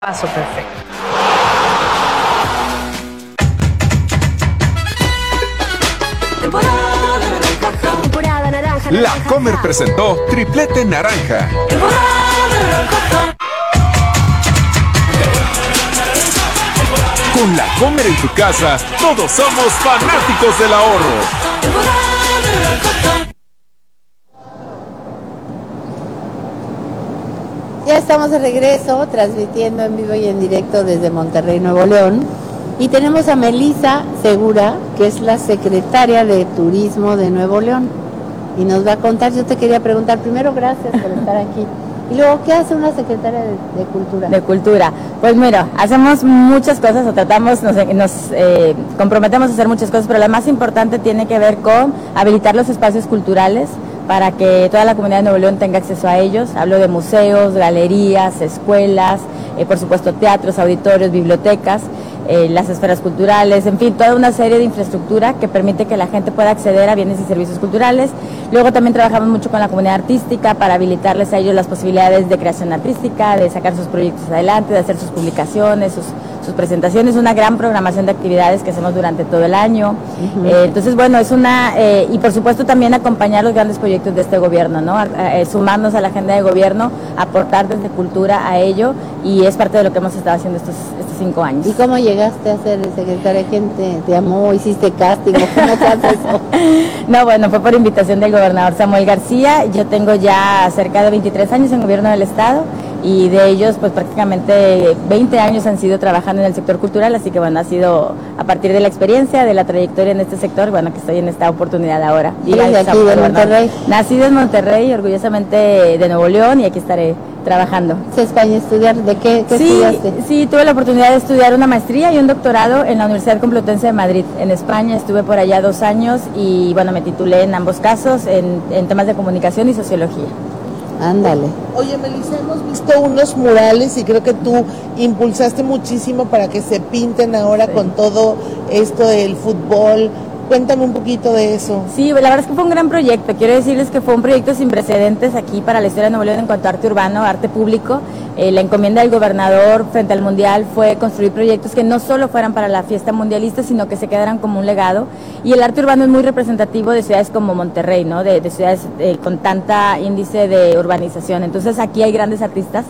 Paso perfecto. Temporada naranja. La Comer presentó Triplete Naranja. Con La Comer en tu casa, todos somos fanáticos del ahorro. Ya estamos de regreso, transmitiendo en vivo y en directo desde Monterrey, Nuevo León. Y tenemos a Melissa Segura, que es la secretaria de Turismo de Nuevo León. Y nos va a contar, yo te quería preguntar, primero, gracias por estar aquí. Y luego, ¿qué hace una secretaria de Cultura? De Cultura. Pues mira, hacemos muchas cosas, o tratamos, nos comprometemos a hacer muchas cosas, pero la más importante tiene que ver con habilitar los espacios culturales para que toda la comunidad de Nuevo León tenga acceso a ellos. Hablo de museos, galerías, escuelas, por supuesto teatros, auditorios, bibliotecas, las esferas culturales, en fin, toda una serie de infraestructura que permite que la gente pueda acceder a bienes y servicios culturales. Luego también trabajamos mucho con la comunidad artística para habilitarles a ellos las posibilidades de creación artística, de sacar sus proyectos adelante, de hacer sus publicaciones, sus presentaciones, una gran programación de actividades que hacemos durante todo el año. Entonces, bueno, es y por supuesto también acompañar los grandes proyectos de este gobierno, ¿no? Sumarnos a la agenda de gobierno, aportar desde Cultura a ello, y es parte de lo que hemos estado haciendo estos 5 años. ¿Y cómo llegaste a ser secretaria? ¿Quién te amó? ¿Hiciste casting? ¿Cómo se hace eso? No, bueno, fue por invitación del gobernador Samuel García. Yo tengo ya cerca de 23 años en gobierno del estado, y de ellos pues prácticamente 20 años han sido trabajando en el sector cultural, así que bueno, ha sido a partir de la experiencia, de la trayectoria en este sector, bueno, que estoy en esta oportunidad ahora. ¿Y de aquí, de Monterrey? Nacido en Monterrey, orgullosamente de Nuevo León, y aquí estaré trabajando. ¿Se España estudiar? ¿De qué estudiaste? Sí, tuve la oportunidad de estudiar una maestría y un doctorado en la Universidad Complutense de Madrid, en España. Estuve por allá 2 años y bueno, me titulé en ambos casos en temas de comunicación y sociología. Ándale. Oye, Melissa, hemos visto unos murales y creo que tú impulsaste muchísimo para que se pinten ahora con todo esto del fútbol. Cuéntame un poquito de eso. Sí, la verdad es que fue un gran proyecto. Quiero decirles que fue un proyecto sin precedentes aquí para la historia de Nuevo León en cuanto a arte urbano, arte público. La encomienda del gobernador frente al Mundial fue construir proyectos que no solo fueran para la fiesta mundialista, sino que se quedaran como un legado. Y el arte urbano es muy representativo de ciudades como Monterrey, ¿no? De ciudades con tanta índice de urbanización. Entonces aquí hay grandes artistas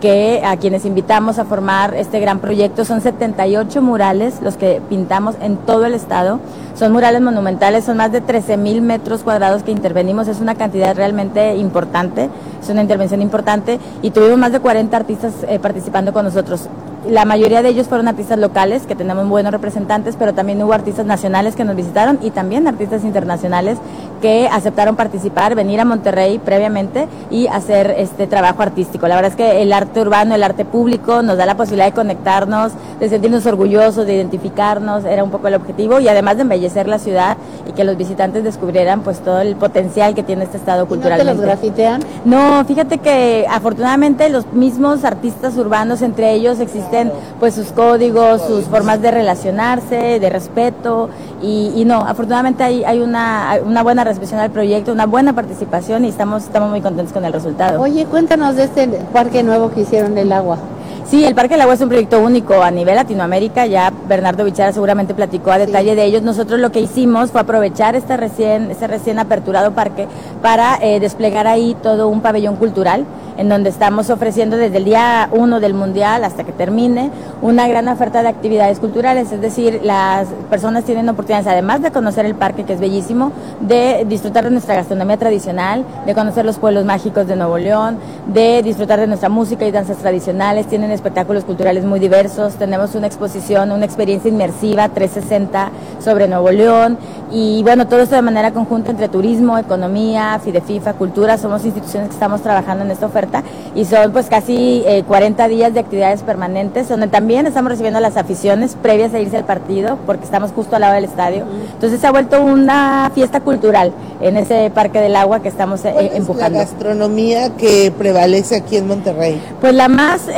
a quienes invitamos a formar este gran proyecto. Son 78 murales los que pintamos en todo el estado. Son murales monumentales, son más de 13,000 metros cuadrados que intervenimos. Es una cantidad realmente importante, es una intervención importante, y tuvimos más de 40 artistas participando con nosotros. La mayoría de ellos fueron artistas locales, que tenemos buenos representantes, pero también hubo artistas nacionales que nos visitaron y también artistas internacionales que aceptaron participar, venir a Monterrey previamente y hacer este trabajo artístico. La verdad es que el arte urbano, el arte público nos da la posibilidad de conectarnos, de sentirnos orgullosos, de identificarnos, era un poco el objetivo, y además de embellecer la ciudad y que los visitantes descubrieran pues todo el potencial que tiene este estado culturalmente. ¿No te los grafitean? No, fíjate que afortunadamente los mismos artistas urbanos, entre ellos existen pues sus códigos, sus formas de relacionarse, de respeto, y no, afortunadamente hay una buena recepción al proyecto, una buena participación, y estamos muy contentos con el resultado. Oye, cuéntanos de este parque nuevo que hicieron del agua. Sí, el Parque del Agua es un proyecto único a nivel Latinoamérica. Ya Bernardo Bichara seguramente platicó a detalle de ellos. Nosotros lo que hicimos fue aprovechar este recién aperturado parque para desplegar ahí todo un pabellón cultural, en donde estamos ofreciendo desde el día 1 del Mundial hasta que termine una gran oferta de actividades culturales. Es decir, las personas tienen oportunidades, además de conocer el parque, que es bellísimo, de disfrutar de nuestra gastronomía tradicional, de conocer los pueblos mágicos de Nuevo León, de disfrutar de nuestra música y danzas tradicionales. Tienen espectáculos culturales muy diversos. Tenemos una exposición, una experiencia inmersiva 360 sobre Nuevo León, y bueno, todo esto de manera conjunta entre turismo, economía, Fidefifa, cultura. Somos instituciones que estamos trabajando en esta oferta, y son pues casi 40 días de actividades permanentes, donde también estamos recibiendo a las aficiones previas a irse al partido, porque estamos justo al lado del estadio. Entonces se ha vuelto una fiesta cultural en ese Parque del Agua que estamos empujando. ¿Cuál es la gastronomía que prevalece aquí en Monterrey? Pues la más,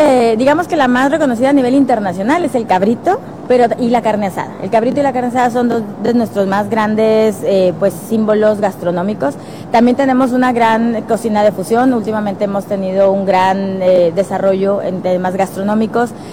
digamos que la más reconocida a nivel internacional es el cabrito, y la carne asada. El cabrito y la carne asada son dos de nuestros más grandes pues símbolos gastronómicos. También tenemos una gran cocina de fusión. Últimamente hemos tenido un gran desarrollo en temas gastronómicos.